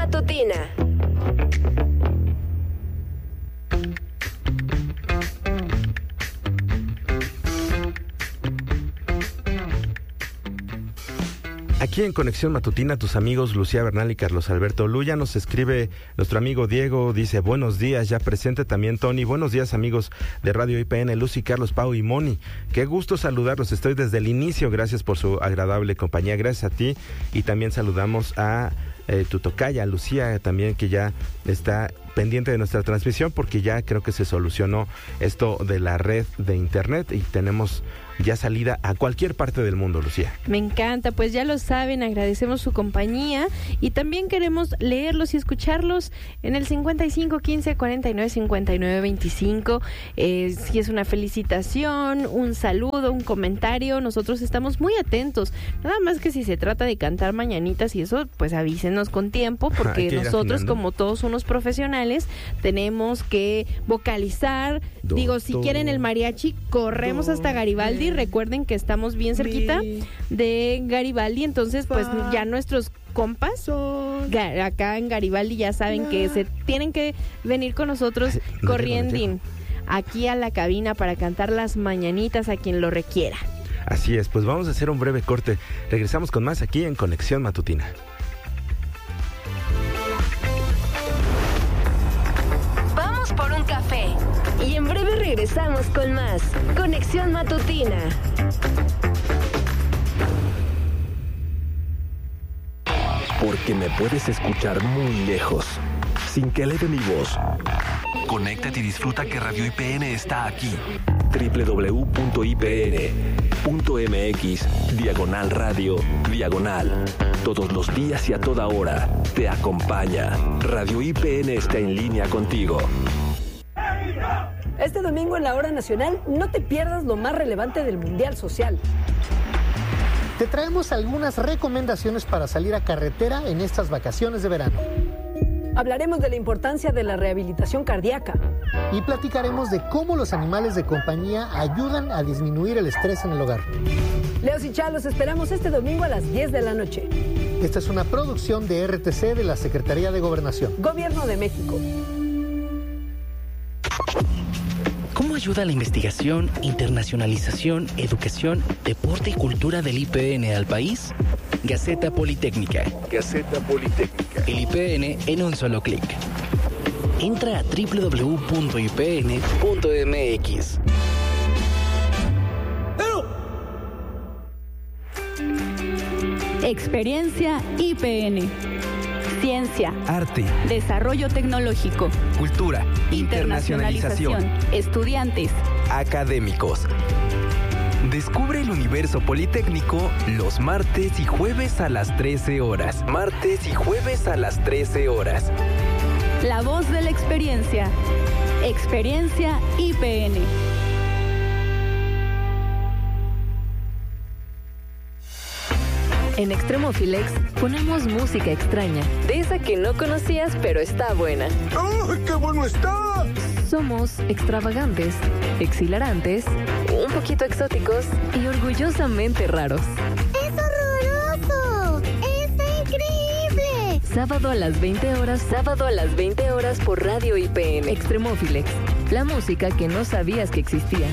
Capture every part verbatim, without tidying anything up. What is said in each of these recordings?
Matutina. Aquí en Conexión Matutina, tus amigos Lucía Bernal y Carlos Alberto Luya. Nos escribe nuestro amigo Diego, dice, buenos días, ya presente también Tony. Buenos días, amigos de Radio I P N, Lucy, Carlos, Pau y Moni. Qué gusto saludarlos, estoy desde el inicio, gracias por su agradable compañía, gracias a ti. Y también saludamos a eh, tu tocaya, Lucía, también, que ya está pendiente de nuestra transmisión, porque ya creo que se solucionó esto de la red de internet y tenemos ya salida a cualquier parte del mundo, Lucía. Me encanta, pues ya lo saben, agradecemos su compañía y también queremos leerlos y escucharlos en el cincuenta y cinco quince cuarenta y nueve cincuenta y nueve veinticinco. Eh, si es una felicitación, un saludo, un comentario, nosotros estamos muy atentos. Nada más que si se trata de cantar mañanitas y eso, pues avísenos con tiempo, porque nosotros, afinando, como todos unos profesionales, tenemos que vocalizar. Do, Digo, si do, quieren el mariachi, corremos do, hasta Garibaldi. Recuerden que estamos bien cerquita de Garibaldi, entonces pues ya nuestros compas acá en Garibaldi ya saben que se tienen que venir con nosotros corriendo aquí a la cabina para cantar las mañanitas a quien lo requiera. Así es, pues vamos a hacer un breve corte. Regresamos con más aquí en Conexión Matutina. Vamos por un café y en breve regresamos con más Conexión Matutina. Porque me puedes escuchar muy lejos, sin que eleve mi voz. Conéctate y disfruta que Radio I P N está aquí. doble u doble u doble u punto i p n punto m x diagonal radio diagonal. Todos los días y a toda hora te acompaña. Radio I P N está en línea contigo. Este domingo en la Hora Nacional no te pierdas lo más relevante del Mundial Social. Te traemos algunas recomendaciones para salir a carretera en estas vacaciones de verano. Hablaremos de la importancia de la rehabilitación cardíaca. Y platicaremos de cómo los animales de compañía ayudan a disminuir el estrés en el hogar. Leos y Chá, los esperamos este domingo a las diez de la noche. Esta es una producción de R T C de la Secretaría de Gobernación. Gobierno de México. ¿Cómo ayuda la investigación, internacionalización, educación, deporte y cultura del I P N al país? Gaceta Politécnica. Gaceta Politécnica. El I P N en un solo clic. Entra a doble u doble u doble u punto i p n punto m x. Experiencia I P N. Ciencia, arte, desarrollo tecnológico, cultura, internacionalización, estudiantes, académicos. Descubre el universo politécnico los martes y jueves a las trece horas. Martes y jueves a las trece horas. La voz de la experiencia. Experiencia I P N. En Extremófilex ponemos música extraña, de esa que no conocías pero está buena. ¡Oh, qué bueno está! Somos extravagantes, exhilarantes, un poquito exóticos y orgullosamente raros. ¡Es horroroso! ¡Está increíble! Sábado a las veinte horas, sábado a las veinte horas por Radio I P N. Extremófilex, la música que no sabías que existía.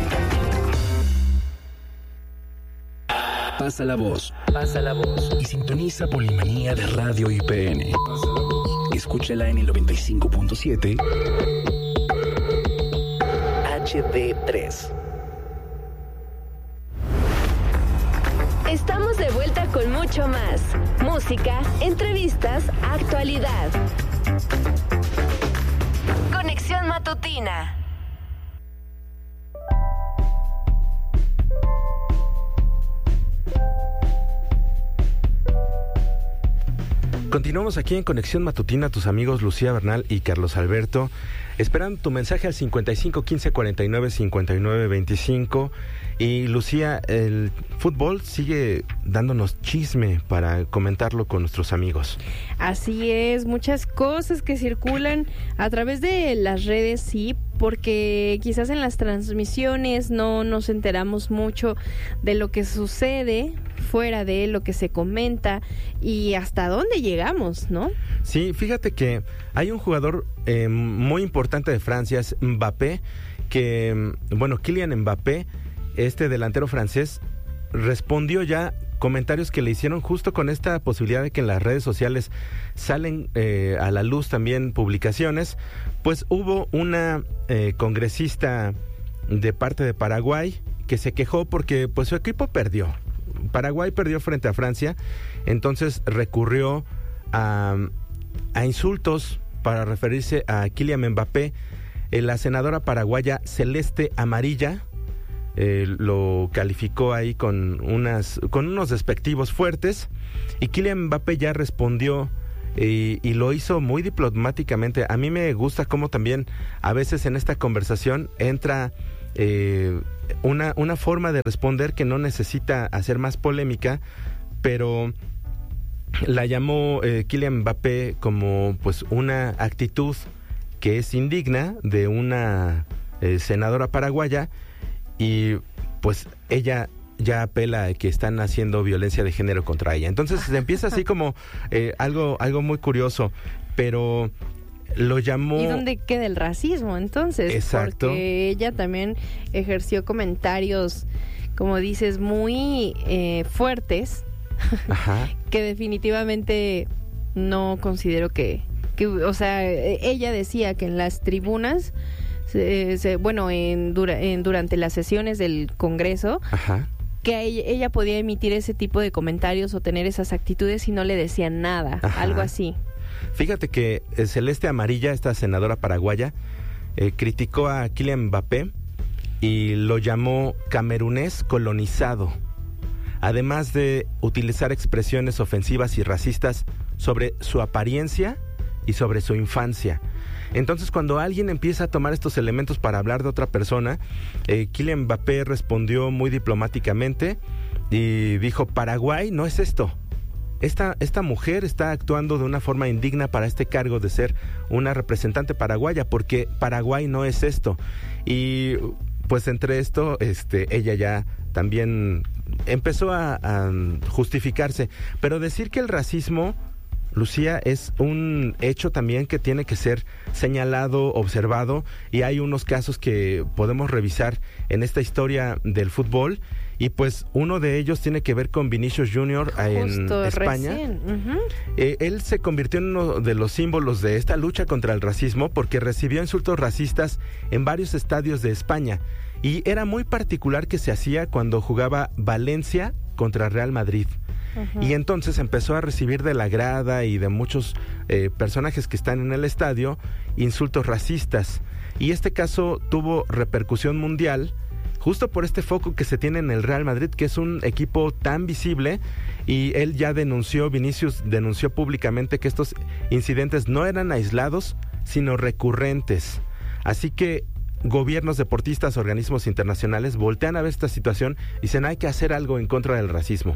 Pasa la voz. Pasa la voz. Y sintoniza Polimanía de Radio I P N. Escúchala en el noventa y cinco punto siete H D tres. Estamos de vuelta con mucho más. Música, entrevistas, actualidad. Conexión Matutina. Continuamos aquí en Conexión Matutina, tus amigos Lucía Bernal y Carlos Alberto, esperando tu mensaje al cincuenta y cinco quince cuarenta y nueve cincuenta y nueve veinticinco. Y Lucía, el fútbol sigue dándonos chisme para comentarlo con nuestros amigos. Así es, muchas cosas que circulan a través de las redes, sí, porque quizás en las transmisiones no nos enteramos mucho de lo que sucede fuera de lo que se comenta y hasta dónde llegamos, ¿no? Sí, fíjate que hay un jugador eh, muy importante de Francia, es Mbappé, que, bueno, Kylian Mbappé, este delantero francés, respondió ya comentarios que le hicieron justo con esta posibilidad de que en las redes sociales salen eh, a la luz también publicaciones. Pues hubo una eh, congresista de parte de Paraguay que se quejó porque pues su equipo perdió. Paraguay perdió frente a Francia, entonces recurrió a, a insultos para referirse a Kylian Mbappé. Eh, la senadora paraguaya Celeste Amarilla Eh, lo calificó ahí con unas con unos despectivos fuertes y Kylian Mbappé ya respondió eh, y lo hizo muy diplomáticamente. A mí me gusta cómo también a veces en esta conversación entra eh, una, una forma de responder que no necesita hacer más polémica, pero la llamó eh, Kylian Mbappé como pues una actitud que es indigna de una eh, senadora paraguaya. Y pues ella ya apela a que están haciendo violencia de género contra ella. Entonces se empieza así como eh, algo, algo muy curioso, pero lo llamó... ¿Y dónde queda el racismo entonces? Exacto. Porque ella también ejerció comentarios, como dices, muy eh, fuertes, Ajá. que definitivamente no considero que, que... O sea, ella decía que en las tribunas... Se, se, bueno, en, dura, en durante las sesiones del Congreso, Ajá. que ella, ella podía emitir ese tipo de comentarios o tener esas actitudes y no le decían nada, Ajá. algo así. Fíjate que eh, Celeste Amarilla, esta senadora paraguaya, eh, criticó a Kylian Mbappé y lo llamó camerunés colonizado, además de utilizar expresiones ofensivas y racistas sobre su apariencia y sobre su infancia. Entonces, cuando alguien empieza a tomar estos elementos para hablar de otra persona, eh, Kylian Mbappé respondió muy diplomáticamente y dijo: Paraguay no es esto. Esta, esta mujer está actuando de una forma indigna para este cargo de ser una representante paraguaya, porque Paraguay no es esto. Y pues entre esto, este, ella ya también empezó a, a justificarse. Pero decir que el racismo, Lucía, es un hecho también que tiene que ser señalado, observado, y hay unos casos que podemos revisar en esta historia del fútbol, y pues uno de ellos tiene que ver con Vinicius Junior en Justo España. Uh-huh. Eh, él se convirtió en uno de los símbolos de esta lucha contra el racismo porque recibió insultos racistas en varios estadios de España, y era muy particular que se hacía cuando jugaba Valencia contra Real Madrid. Uh-huh. Y entonces empezó a recibir de la grada y de muchos eh, personajes que están en el estadio insultos racistas. Y este caso tuvo repercusión mundial justo por este foco que se tiene en el Real Madrid, que es un equipo tan visible, y él ya denunció, Vinicius denunció públicamente que estos incidentes no eran aislados, sino recurrentes. Así que gobiernos, deportistas, organismos internacionales voltean a ver esta situación y dicen: hay que hacer algo en contra del racismo.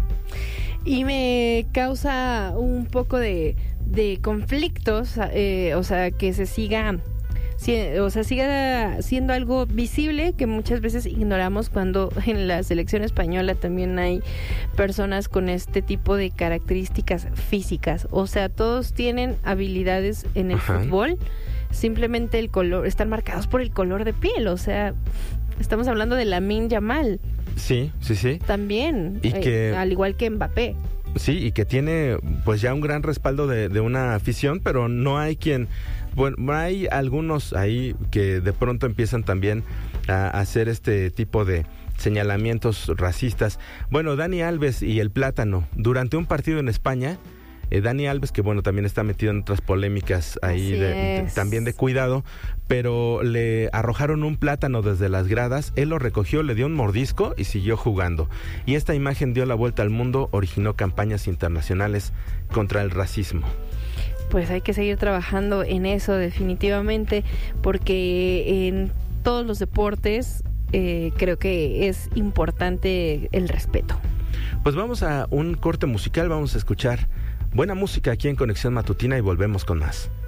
Y me causa un poco de, de conflictos, eh, o sea, que se siga, si, o sea, siga siendo algo visible que muchas veces ignoramos, cuando en la selección española también hay personas con este tipo de características físicas. O sea, todos tienen habilidades en el Ajá. fútbol, simplemente el color, están marcados por el color de piel. O sea, estamos hablando de Lamine Yamal. Sí, sí, sí. También, y que, eh, al igual que Mbappé. Sí, y que tiene pues ya un gran respaldo de, de una afición, pero no hay quien... Bueno, hay algunos ahí que de pronto empiezan también a hacer este tipo de señalamientos racistas. Bueno, Dani Alves y el plátano, durante un partido en España... Eh, Dani Alves, que bueno, también está metido en otras polémicas ahí de, de, también de cuidado, pero le arrojaron un plátano desde las gradas, él lo recogió, le dio un mordisco y siguió jugando. Y esta imagen dio la vuelta al mundo, originó campañas internacionales contra el racismo. Pues hay que seguir trabajando en eso definitivamente, porque en todos los deportes eh, creo que es importante el respeto. Pues vamos a un corte musical, vamos a escuchar buena música aquí en Conexión Matutina y volvemos con más.